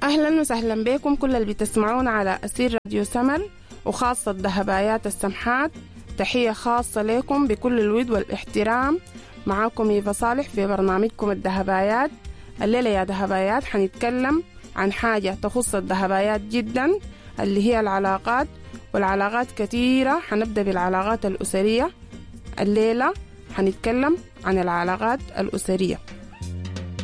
أهلا وسهلا بكم كل اللي بتسمعون على أسير راديو سمر وخاصة دهبايات السمحات. تحية خاصة لكم بكل الود والاحترام. معاكم إيفا صالح في برنامجكم الدهبايات. الليلة يا دهبايات حنتكلم عن حاجة تخص الدهبايات جدا، اللي هي العلاقات، والعلاقات كثيرة. حنبدأ بالعلاقات الأسرية. الليلة حنتكلم عن العلاقات الأسرية.